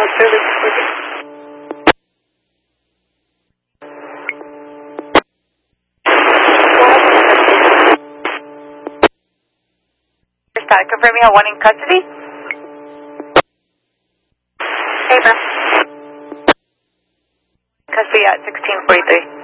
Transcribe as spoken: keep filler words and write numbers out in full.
call service for you. Can confirm you have one in custody? Hey, ma'am. Custody at sixteen forty-three.